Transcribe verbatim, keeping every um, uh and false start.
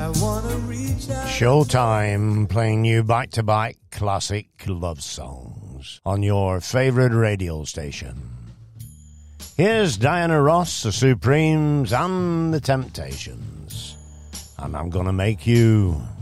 Showtime, playing you back-to-back classic love songs on your favorite radio station. Here's Diana Ross, the Supremes, and the Temptations. And I'm gonna make you